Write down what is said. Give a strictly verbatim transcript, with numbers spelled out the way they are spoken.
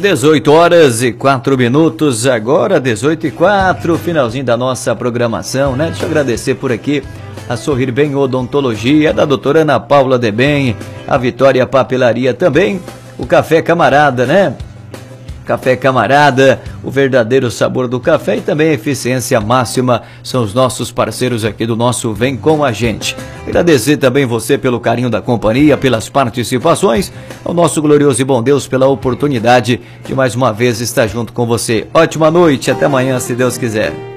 dezoito horas e quatro minutos, agora dezoito e quatro, finalzinho da nossa programação, né? Deixa eu agradecer por aqui a Sorrir Bem Odontologia, da doutora Ana Paula de Bem, a Vitória Papelaria também, o Café Camarada, né? Café Camarada, o verdadeiro sabor do café e também a eficiência máxima são os nossos parceiros aqui do nosso Vem Com a Gente. Agradecer também você pelo carinho da companhia, pelas participações, ao nosso glorioso e bom Deus pela oportunidade de mais uma vez estar junto com você. Ótima noite, até amanhã, se Deus quiser.